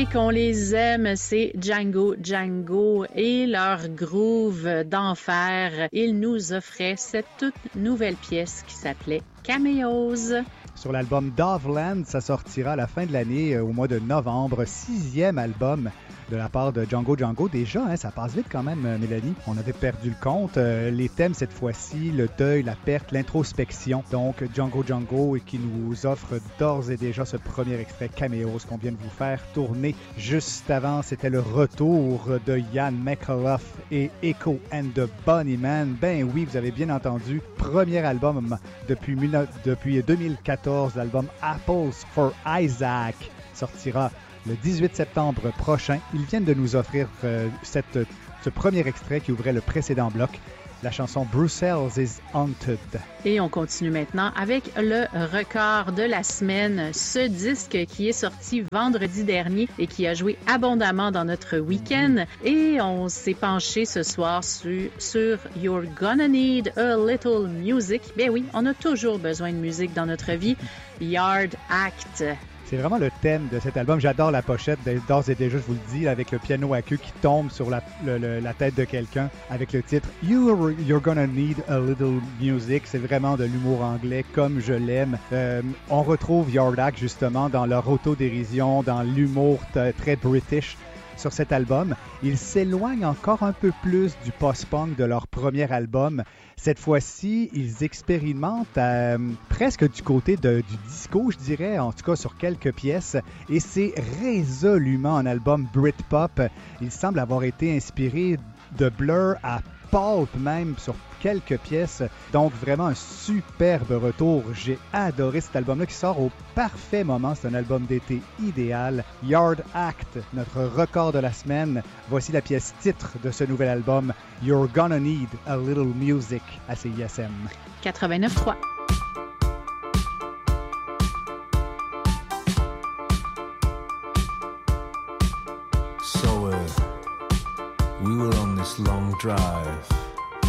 et qu'on les aime, c'est Django Django et leur groove d'enfer. Ils nous offraient cette toute nouvelle pièce qui s'appelait Cameos. Sur l'album Doveland, ça sortira à la fin de l'année, au mois de novembre, 6e album de la part de Django Django. Déjà, ça passe vite quand même, Mélanie. On avait perdu le compte. Les thèmes cette fois-ci, le deuil, la perte, l'introspection. Donc, Django Django qui nous offre d'ores et déjà ce premier extrait Cameos qu'on vient de vous faire tourner. Juste avant, c'était le retour de Ian McAuliffe et Echo and the Bunnymen. Ben oui, vous avez bien entendu. Premier album depuis 2014, l'album Apples for Isaac sortira le 18 septembre prochain. Ils viennent de nous offrir ce premier extrait qui ouvrait le précédent bloc, la chanson Brussels is Haunted. Et on continue maintenant avec le record de la semaine, ce disque qui est sorti vendredi dernier et qui a joué abondamment dans notre week-end. Et on s'est penché ce soir sur You're Gonna Need a Little Music. Ben oui, on a toujours besoin de musique dans notre vie. Yard Act. C'est vraiment le thème de cet album. J'adore la pochette, d'ores et déjà, je vous le dis, avec le piano à queue qui tombe sur la tête de quelqu'un, avec le titre You're Gonna Need a Little Music. C'est vraiment de l'humour anglais comme je l'aime. On retrouve Yard Act justement dans leur autodérision, dans l'humour très british sur cet album. Ils s'éloignent encore un peu plus du post-punk de leur premier album. Cette fois-ci, ils expérimentent presque du côté du disco, je dirais, en tout cas sur quelques pièces, et c'est résolument un album Britpop. Il semble avoir été inspiré de Blur à Pulp même sur quelques pièces, donc vraiment un superbe retour. J'ai adoré cet album-là qui sort au parfait moment, c'est un album d'été idéal. Yard Act, notre record de la semaine. Voici la pièce titre de ce nouvel album, You're Gonna Need a Little Music à CISM 89.3. So we were on this long drive